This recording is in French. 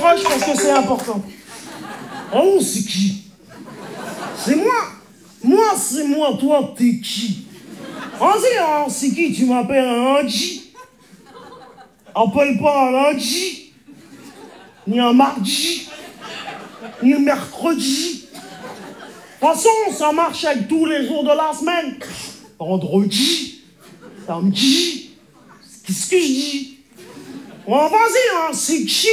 décroche parce que c'est important. Oh, c'est qui? C'est moi. Moi, c'est moi. Toi, t'es qui? Vas-y, hein, c'est qui? Tu m'appelles un lundi? Appelle pas un lundi, ni un mardi, ni un mercredi. De toute façon, ça marche avec tous les jours de la semaine. Vendredi, samedi, qu'est-ce que je dis? Oh, vas-y, hein, c'est qui?